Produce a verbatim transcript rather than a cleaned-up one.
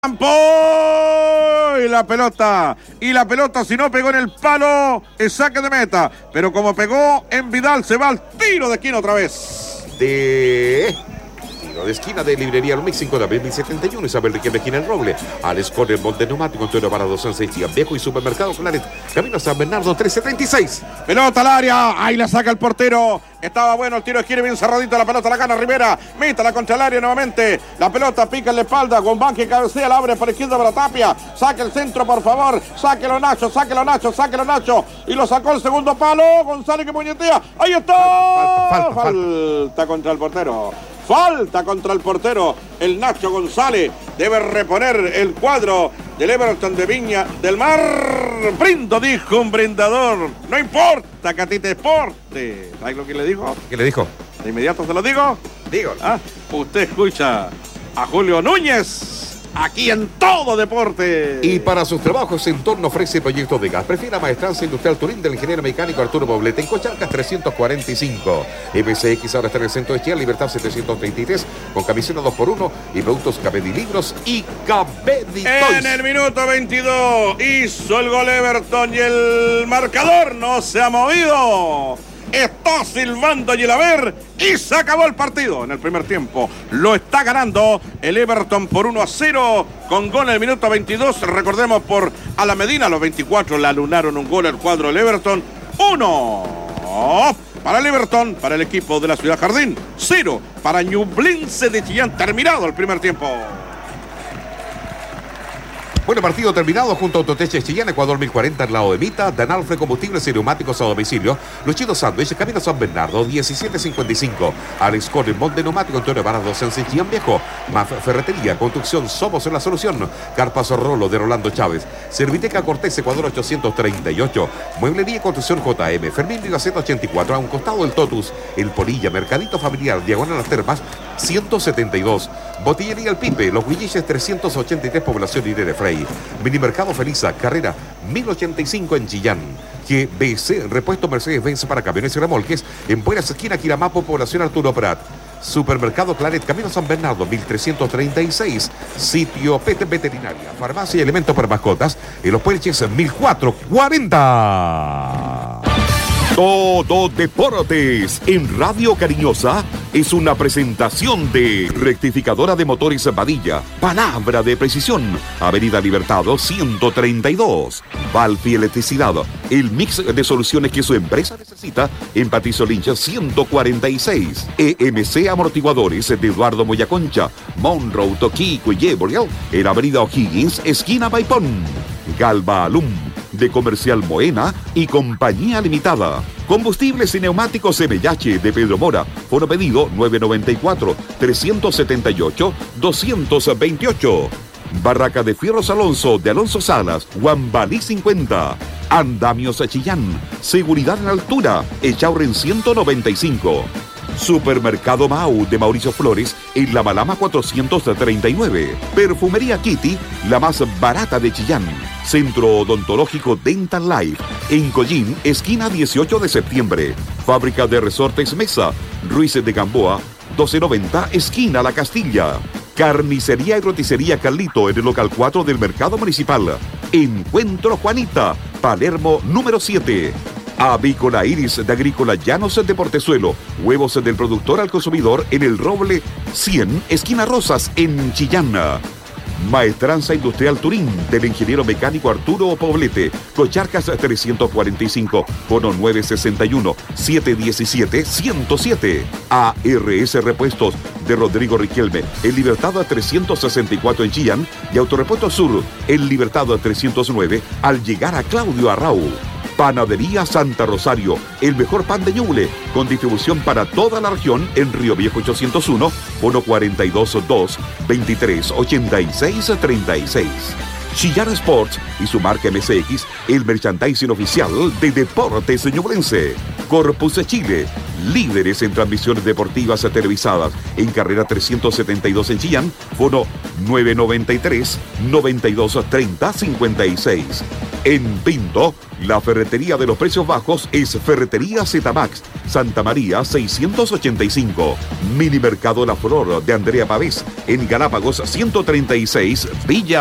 Campo y la pelota y la pelota si no pegó en el palo es saque de meta, pero como pegó en Vidal se va al tiro de esquina otra vez de tiro de esquina de Librería Lomix cinco de abril mil setenta y uno, Isabel Riquelme esquina el Roble, Alex Corner, Monte Neumático, Antonio Parado, San Seis Viejo y Supermercado Claret, Camino San Bernardo trescientos setenta y seis. Pelota al área, ahí la saca el portero. Estaba bueno el tiro de esquina, bien cerradito, la pelota la gana Rivera, mítala contra el área nuevamente, la pelota pica en la espalda, Gombán que cabecea, la abre por izquierda para Tapia, saque el centro por favor, sáquelo Nacho, sáquelo Nacho, sáquelo Nacho, y lo sacó el segundo palo, González que puñetea, ahí está, falta, falta, falta, falta contra el portero, falta contra el portero, el Nacho González debe reponer el cuadro del Everton de Viña del Mar. Brindo, dijo un brindador, no importa que a ti te exporte. ¿Sabes lo que le dijo? ¿Qué le dijo? De inmediato se lo digo. Digo. ¿Ah? Usted escucha a Julio Núñez aquí en Todo Deporte. Y para sus trabajos en torno ofrece proyectos de gas. Prefiera Maestranza Industrial Turín del ingeniero mecánico Arturo Poblete en Cochalcas trescientos cuarenta y cinco. M C X ahora está en el centro de Chile, Libertad setecientos treinta y tres, con camiseta dos por uno y productos Cabedi Libros y Cabedi Toys. En el minuto veintidós hizo el gol Everton y el marcador no se ha movido. Está silbando Gilaver y se acabó el partido en el primer tiempo. Lo está ganando el Everton por uno a cero con gol en el minuto veintidós. Recordemos por Alamedina, los veinticuatro le alunaron un gol al cuadro del Everton. uno para el Everton, para el equipo de la Ciudad Jardín. cero para Ñublense de Chillán. Terminado el primer tiempo. Bueno, partido terminado junto a Autoteche Chillán, Ecuador mil cuarenta al lado de Vita, Danalfre Combustibles y Neumáticos a domicilio, Luchito Sándwich, Camino San Bernardo, diecisiete cincuenta y cinco, Alex Corner, Monte Neumático, Antonio Parado, San Seis Chillán Viejo, Maf Ferretería, Construcción, Somos en la Solución, Carpas Rolo de Rolando Chávez, Serviteca Cortés, Ecuador ochocientos treinta y ocho, Mueblería y Construcción J M, Fermín Viva Z ochenta y cuatro, a un costado del Totus, El Polilla, Mercadito Familiar, Diagonal Las Termas, ciento setenta y dos, Botillería El Pipe, Los Huilliches trescientos ochenta y tres, Población Irene Frey, Minimercado Feliza, Carrera mil ochenta y cinco en Chillán. G B C, Repuesto Mercedes-Benz para camiones y remolques, en Buenas Esquina, Quiramapo, Población Arturo Prat. Supermercado Claret, Camino San Bernardo, mil trescientos treinta y seis. Sitio Pet Veterinaria, Farmacia y Elementos para Mascotas, en Los Puelches, mil cuatrocientos cuarenta. Todo Deportes en Radio Cariñosa es una presentación de Rectificadora de Motores Badilla, palabra de precisión, Avenida Libertado ciento treinta y dos. Valfi Electricidad, el mix de soluciones que su empresa necesita en Patricio Lynch ciento cuarenta y seis. E M C Amortiguadores de Eduardo Moyaconcha, Monroe, Toquico y Yebriel, en Avenida O'Higgins, esquina Maipón. Galva Alum, de Comercial Moena y Compañía Limitada. Combustibles y neumáticos M H de Pedro Mora. Foro pedido nueve noventa y cuatro, trescientos setenta y ocho, doscientos veintiocho. Barraca de Fierros Alonso de Alonso Salas, Guambalí cincuenta. Andamios Chillán, seguridad en altura, Echauren ciento noventa y cinco. Supermercado Mau de Mauricio Flores en La Malama cuatrocientos treinta y nueve. Perfumería Kitty, la más barata de Chillán. Centro Odontológico Dental Life en Collín, esquina dieciocho de septiembre. Fábrica de Resortes Mesa, Ruiz de Gamboa, doce noventa, esquina La Castilla. Carnicería y roticería Carlito en el local cuatro del Mercado Municipal. Encuentro Juanita, Palermo número siete. Avícola Iris de Agrícola Llanos de Portezuelo. Huevos del productor al consumidor en el Roble cien, esquina Rosas en Chillán. Maestranza Industrial Turín del ingeniero mecánico Arturo Poblete, Cocharcas trescientos cuarenta y cinco, Cono nueve sesenta y uno, setecientos diecisiete, ciento siete. A R S Repuestos de Rodrigo Riquelme, el Libertad trescientos sesenta y cuatro en Chillán y Autorepuesto Sur, el Libertad trescientos nueve al llegar a Claudio Arrau. Panadería Santa Rosario, el mejor pan de Ñuble, con distribución para toda la región en Río Viejo ochocientos uno, uno cuarenta y dos dos, veintitrés ochenta y seis treinta y seis. Chillán Sports y su marca M C X, el merchandising oficial de Deportes Ñublense. Corpus Chile, líderes en transmisiones deportivas televisadas, en carrera trescientos setenta y dos en Chillán, fono nueve noventa y tres, noventa y dos treinta, cincuenta y seis. En Pinto, la ferretería de los precios bajos es Ferretería Zemax, Santa María seiscientos ochenta y cinco. Mini Mercado La Flor de Andrea Pavés, en Galápagos ciento treinta y seis, Villa